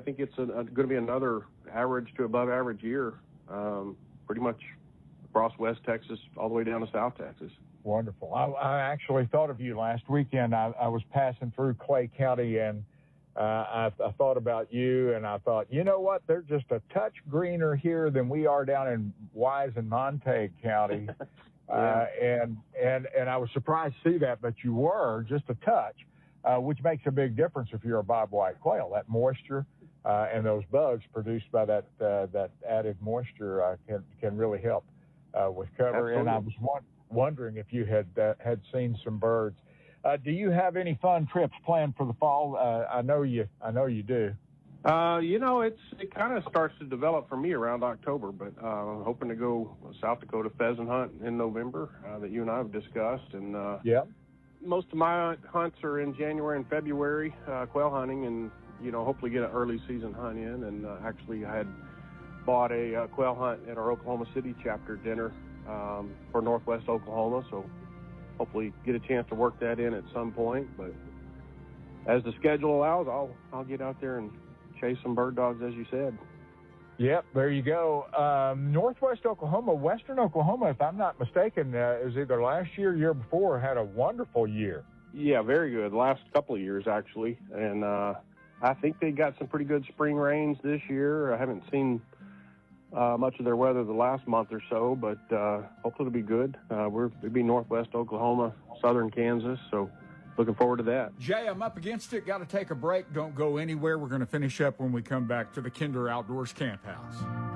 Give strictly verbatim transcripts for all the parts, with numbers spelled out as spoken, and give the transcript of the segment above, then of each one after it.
think it's going to be another average to above average year, um, pretty much across West Texas all the way down to South Texas. Wonderful. I, I actually thought of you last weekend. I, I was passing through Clay County, and uh, I, I thought about you, and I thought, you know what? They're just a touch greener here than we are down in Wise and Montague County. yeah. uh, and, and, and I was surprised to see that, but you were just a touch, uh, which makes a big difference if you're a bobwhite quail. That moisture uh, and those bugs produced by that uh, that added moisture uh, can, can really help uh, with cover. Absolutely. And I was wondering, wondering if you had uh, had seen some birds. Uh, do you have any fun trips planned for the fall? Uh, I know you. I know you do. Uh, you know, it's it kind of starts to develop for me around October, but uh, I'm hoping to go South Dakota pheasant hunt in November uh, that you and I have discussed. And uh, yeah, most of my hunts are in January and February, uh, quail hunting, and you know, hopefully get an early season hunt in. And uh, actually, I had bought a uh, quail hunt at our Oklahoma City chapter dinner um, for Northwest Oklahoma, so hopefully get a chance to work that in at some point. But as the schedule allows, I'll I'll get out there and chase some bird dogs, as you said. Yep, there you go. Um, Northwest Oklahoma, Western Oklahoma, if I'm not mistaken, uh, is either last year or year before, had a wonderful year. Yeah, very good. Last couple of years, actually. And uh, I think they got some pretty good spring rains this year. I haven't seen uh, much of their weather the last month or so, but uh, hopefully it'll be good. Uh, we're, we'll be Northwest Oklahoma, southern Kansas, so looking forward to that. Jay, I'm up against it. Got to take a break. Don't go anywhere. We're going to finish up when we come back to the Kinder Outdoors Camp House.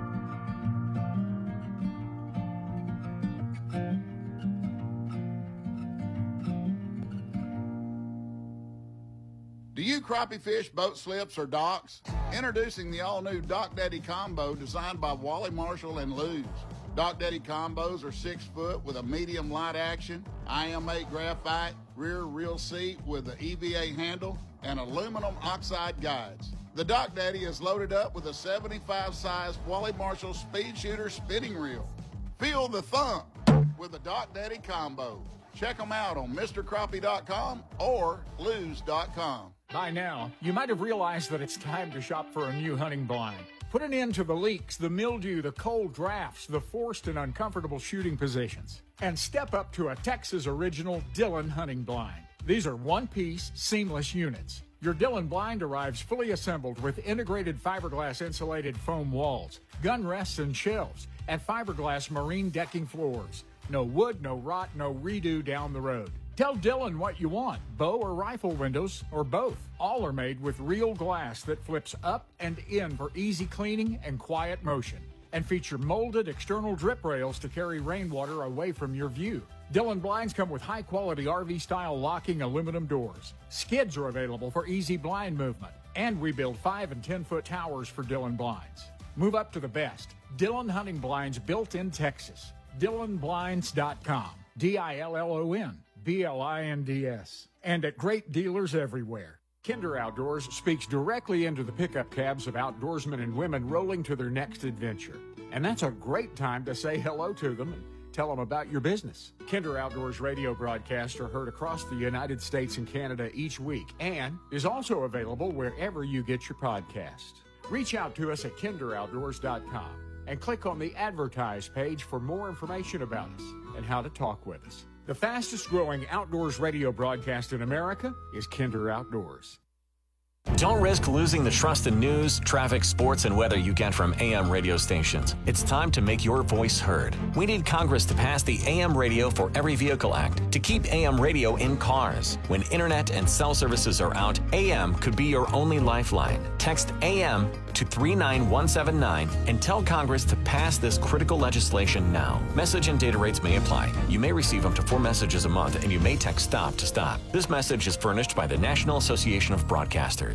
Do you crappie fish boat slips or docks? Introducing the all-new Dock Daddy Combo designed by Wally Marshall and Lew's. Dock Daddy Combos are six foot with a medium light action, I M eight graphite, rear reel seat with an E V A handle, and aluminum oxide guides. The Dock Daddy is loaded up with a seventy-five size Wally Marshall Speed Shooter spinning reel. Feel the thump with the Dock Daddy Combo. Check them out on Mister Crappie dot com or Lew's dot com. By now, you might have realized that it's time to shop for a new hunting blind. Put an end to the leaks, the mildew, the cold drafts, the forced and uncomfortable shooting positions, and step up to a Texas original Dillon hunting blind. These are one-piece, seamless units. Your Dillon blind arrives fully assembled with integrated fiberglass insulated foam walls, gun rests and shelves, and fiberglass marine decking floors. No wood, no rot, no redo down the road. Tell Dillon what you want, bow or rifle windows, or both. All are made with real glass that flips up and in for easy cleaning and quiet motion, and feature molded external drip rails to carry rainwater away from your view. Dillon blinds come with high-quality R V-style locking aluminum doors. Skids are available for easy blind movement, and we build five and ten-foot towers for Dillon blinds. Move up to the best. Dillon hunting blinds built in Texas. Dillon Blinds dot com. D I L L O N. B L I N D S, and at great dealers everywhere. Kinder Outdoors speaks directly into the pickup cabs of outdoorsmen and women rolling to their next adventure. And that's a great time to say hello to them and tell them about your business. Kinder Outdoors radio broadcasts are heard across the United States and Canada each week and is also available wherever you get your podcasts. Reach out to us at Kinder Outdoors dot com and click on the Advertise page for more information about us and how to talk with us. The fastest growing outdoors radio broadcast in America is Kinder Outdoors. Don't risk losing the trust in news, traffic, sports, and weather you get from A M radio stations. It's time to make your voice heard. We need Congress to pass the A M Radio for Every Vehicle Act to keep A M radio in cars. When internet and cell services are out, A M could be your only lifeline. Text A M to three nine one seven nine and tell Congress to pass this critical legislation now. Message and data rates may apply. You may receive up to four messages a month, and you may text STOP to stop. This message is furnished by the National Association of Broadcasters.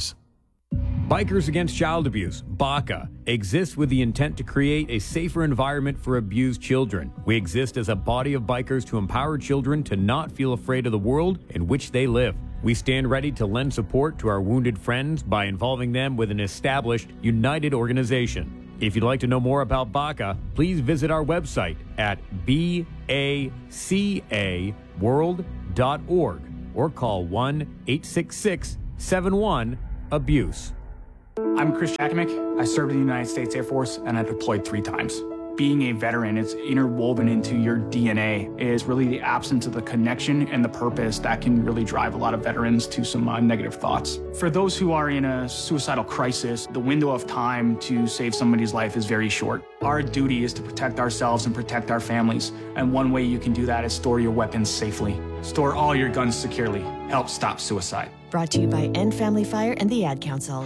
Bikers Against Child Abuse, B A C A, exists with the intent to create a safer environment for abused children. We exist as a body of bikers to empower children to not feel afraid of the world in which they live. We stand ready to lend support to our wounded friends by involving them with an established, united organization. If you'd like to know more about B A C A, please visit our website at B A C A world dot org or call one eight six six seven one abuse. I'm Chris Jakimick. I served in the United States Air Force, and I deployed three times. Being a veteran, it's interwoven into your D N A. It is really the absence of the connection and the purpose that can really drive a lot of veterans to some uh, negative thoughts. For those who are in a suicidal crisis, the window of time to save somebody's life is very short. Our duty is to protect ourselves and protect our families, and one way you can do that is store your weapons safely. Store all your guns securely. Help stop suicide. Brought to you by End Family Fire and the Ad Council.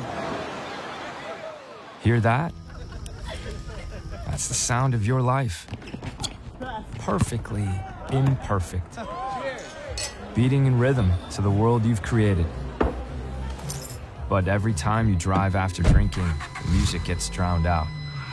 Hear that? That's the sound of your life. Perfectly imperfect. Beating in rhythm to the world you've created. But every time you drive after drinking, the music gets drowned out.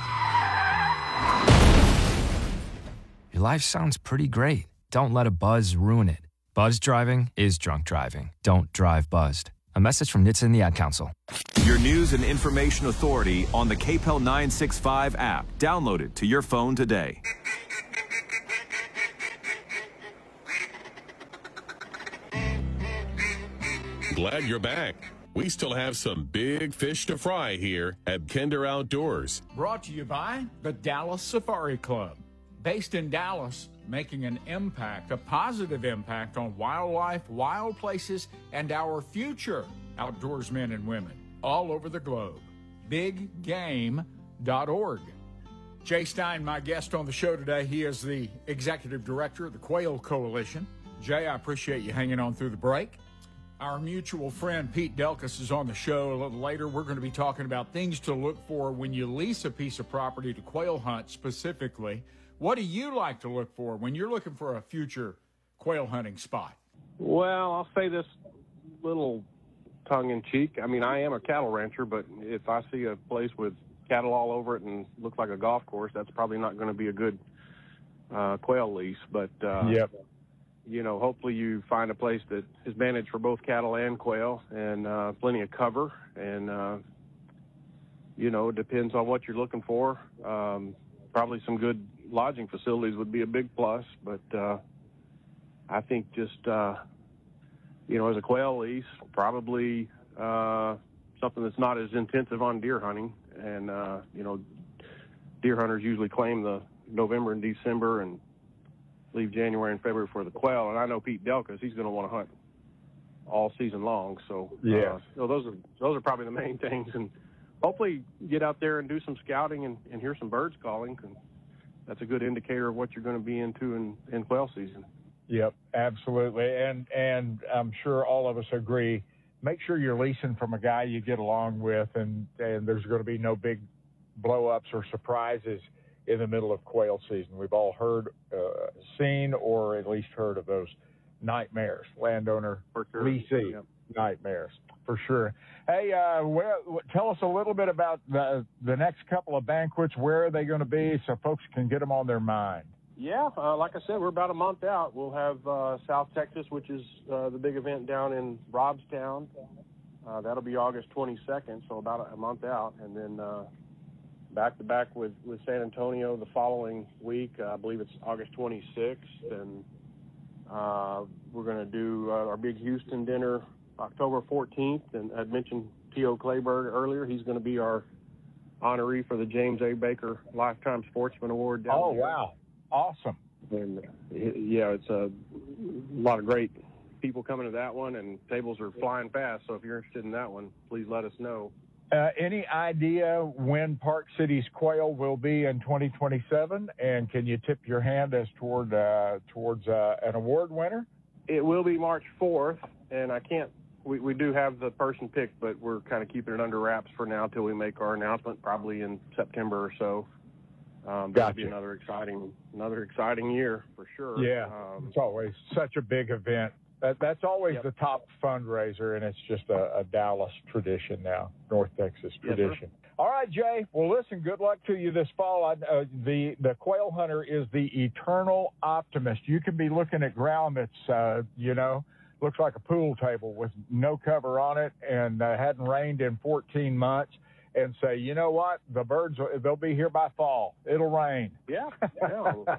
Your life sounds pretty great. Don't let a buzz ruin it. Buzz driving is drunk driving. Don't drive buzzed. A message from N H T S A and the Ad Council. Your news and information authority on the K P E L nine sixty-five app. Download it to your phone today. Glad you're back. We still have some big fish to fry here at Kinder Outdoors. Brought to you by the Dallas Safari Club. Based in Dallas, making an impact, a positive impact on wildlife, wild places, and our future outdoorsmen and women all over the globe. big game dot org. Jay Stein, my guest on the show today, he is the executive director of the Quail Coalition. Jay, I appreciate you hanging on through the break. Our mutual friend Pete Delkus is on the show a little later. We're going to be talking about things to look for when you lease a piece of property to quail hunt specifically. What do you like to look for when you're looking for a future quail hunting spot? Well, I'll say this little tongue-in-cheek. I mean, I am a cattle rancher, but if I see a place with cattle all over it and looks like a golf course, that's probably not going to be a good uh, quail lease. But, uh, yep. you know, hopefully you find a place that is managed for both cattle and quail and uh, plenty of cover. And, uh, you know, it depends on what you're looking for. Um, probably some good lodging facilities would be a big plus, but uh, I think just, uh, you know, as a quail lease, probably uh, something that's not as intensive on deer hunting. And, uh, you know, deer hunters usually claim the November and December and leave January and February for the quail. And I know Pete Delkus, he's going to want to hunt all season long. So, yeah. uh, so those are those are probably the main things. And hopefully get out there and do some scouting and, and hear some birds calling. Cause that's a good indicator of what you're going to be into in, in quail season. Yep, absolutely. And and I'm sure all of us agree, make sure you're leasing from a guy you get along with, and, and there's going to be no big blow-ups or surprises in the middle of quail season. We've all heard, uh, seen, or at least heard of those nightmares, landowner, For sure. leasee Yep. nightmares, for sure. Hey, uh, where, tell us a little bit about the, the next couple of banquets. Where are they going to be so folks can get them on their mind? Yeah, uh, like I said, we're about a month out. We'll have uh, South Texas, which is uh, the big event down in Robstown. Uh, that'll be August twenty-second, so about a month out. And then uh, back-to-back with, with San Antonio the following week. Uh, I believe it's August twenty-sixth. And uh, we're going to do uh, our big Houston dinner October fourteenth. And I'd mentioned T O Clayberg earlier. He's going to be our honoree for the James A. Baker Lifetime Sportsman Award down Oh, here. wow. Awesome. And yeah, it's a lot of great people coming to that one, and tables are flying fast. So if you're interested in that one, please let us know. Uh, any idea when Park City's quail will be in twenty twenty-seven? And can you tip your hand as toward uh, towards uh, an award winner? It will be March fourth, and I can't. We, we do have the person picked, but we're kind of keeping it under wraps for now till we make our announcement, probably in September or so. Um, that'll be Gotcha. another exciting, another exciting year for sure. Yeah, Um, it's always such a big event. That, that's always Yep. the top fundraiser, and it's just a, a Dallas tradition now, North Texas Yes, tradition. All right, Jay. Well, listen, good luck to you this fall. I, uh, the, the quail hunter is the eternal optimist. You can be looking at ground that's, uh, you know, looks like a pool table with no cover on it and uh, hadn't rained in fourteen months. And say, you know what, the birds, they'll be here by fall. It'll rain. Yeah, yeah.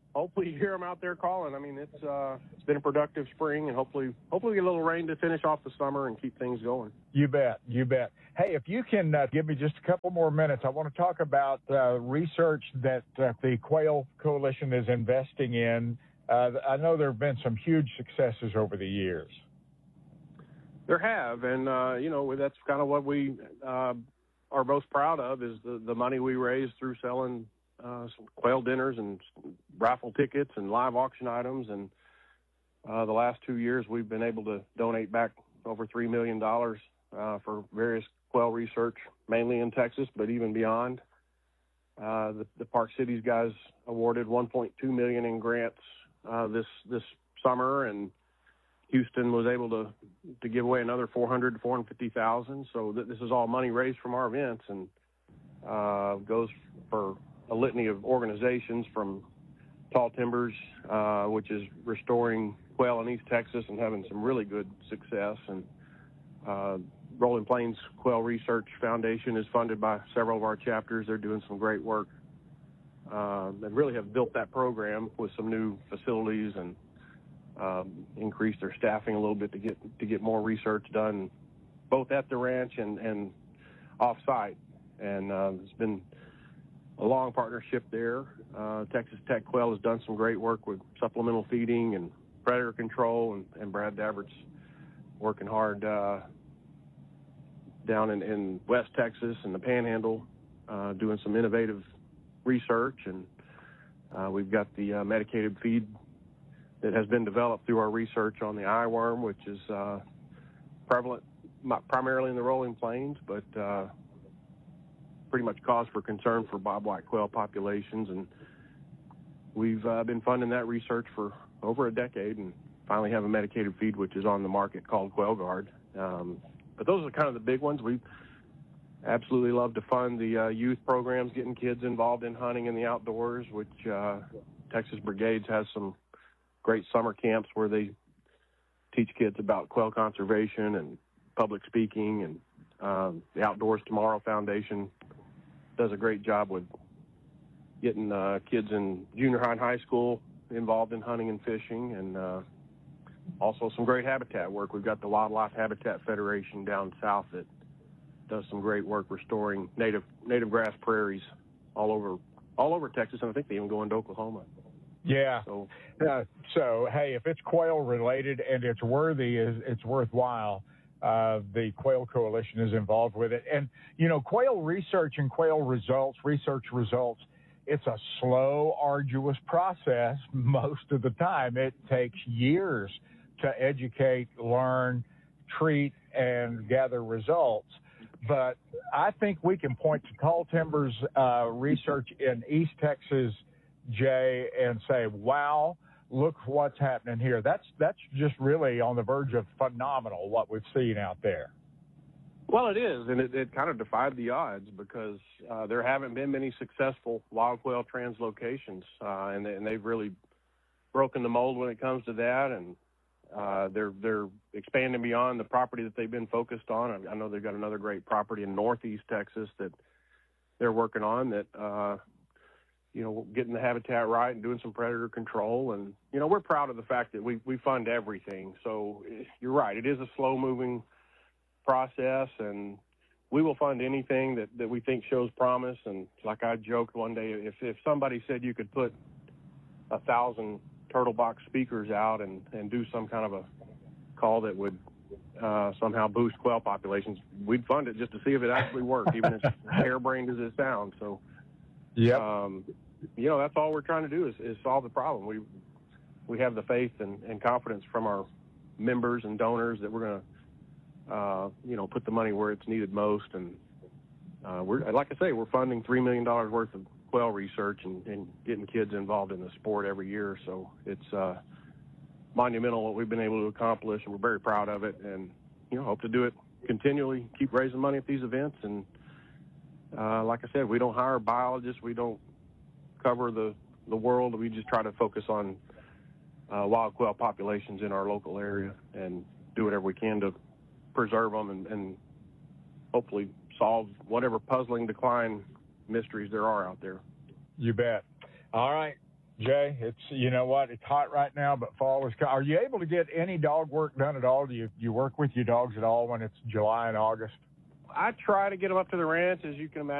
hopefully you hear them out there calling. I mean, it's uh, it's been a productive spring, and hopefully hopefully we get a little rain to finish off the summer and keep things going. You bet, you bet. Hey, if you can uh, give me just a couple more minutes, I want to talk about uh, research that uh, the Quail Coalition is investing in. Uh, I know there have been some huge successes over the years. There have, and uh, you know, that's kind of what we uh, are most proud of is the, the money we raised through selling uh, some quail dinners and raffle tickets and live auction items. And uh, the last two years, we've been able to donate back over three million dollars uh, for various quail research, mainly in Texas, but even beyond. Uh, the, the Park Cities guys awarded one point two million dollars in grants uh, this this summer, and Houston was able to to give away another four hundred to four hundred fifty thousand. So th- this is all money raised from our events, and uh, goes for a litany of organizations from Tall Timbers, uh, which is restoring quail in East Texas and having some really good success. And uh, Rolling Plains Quail Research Foundation is funded by several of our chapters. They're doing some great work. Uh, they really have built that program with some new facilities and um, increased their staffing a little bit to get to get more research done, both at the ranch and, and off-site. And uh, it's been a long partnership there. Uh, Texas Tech Quail has done some great work with supplemental feeding and predator control, and, and Brad Davert's working hard uh, down in, in West Texas and the Panhandle, uh, doing some innovative research. And uh, we've got the uh, medicated feed that has been developed through our research on the eyeworm, which is uh, prevalent primarily in the Rolling Plains, but uh, pretty much cause for concern for bobwhite quail populations. And we've uh, been funding that research for over a decade, and finally have a medicated feed which is on the market called Quail Guard. Um, but those are kind of the big ones. We absolutely love to fund the uh, youth programs, getting kids involved in hunting in the outdoors, which uh, Texas Brigades has some great summer camps where they teach kids about quail conservation and public speaking. And um, the Outdoors Tomorrow Foundation does a great job with getting uh, kids in junior high and high school involved in hunting and fishing, and uh, also some great habitat work. We've got the Wildlife Habitat Federation down south that does some great work restoring native native grass prairies all over all over Texas, and I think they even go into Oklahoma. Yeah. So, uh, so hey, if it's quail related and it's worthy, it's worthwhile. Uh, the Quail Coalition is involved with it, and you know, quail research and quail results, research results. It's a slow, arduous process most of the time. It takes years to educate, learn, treat, and gather results. But I think we can point to Tall Timbers uh, research in East Texas, Jay, and say, wow, look what's happening here. That's that's just really on the verge of phenomenal what we've seen out there. Well, it is, and it, it kind of defied the odds because uh, there haven't been many successful wild quail translocations, uh, and, they, and they've really broken the mold when it comes to that, and uh, they're they're expanding beyond the property that they've been focused on. I, I know they've got another great property in Northeast Texas that they're working on that, uh, you know, getting the habitat right and doing some predator control. And, you know, we're proud of the fact that we, we fund everything. So you're right, it is a slow-moving process, and we will fund anything that, that we think shows promise. And like I joked one day, if, if somebody said you could put a thousand turtle box speakers out and, and do some kind of a call that would uh, somehow boost quail populations, we'd fund it just to see if it actually worked, even as harebrained as it sounds. So, yeah, um, you know, that's all we're trying to do is, is solve the problem. We we have the faith and, and confidence from our members and donors that we're going to Uh, you know, put the money where it's needed most. And uh, we're, like I say, we're funding three million dollars worth of quail research and, and getting kids involved in the sport every year. So it's uh, monumental what we've been able to accomplish, and we're very proud of it. And, you know, hope to do it continually, keep raising money at these events. And uh, like I said, we don't hire biologists. We don't cover the, the world. We just try to focus on uh, wild quail populations in our local area and do whatever we can to preserve them and, and hopefully solve whatever puzzling decline mysteries there are out there. You bet. All right. Jay, it's, you know what, it's hot right now, but fall is coming. Are you able to get any dog work done at all? Do you, you work with your dogs at all when it's July and August? I try to get them up to the ranch, as you can imagine.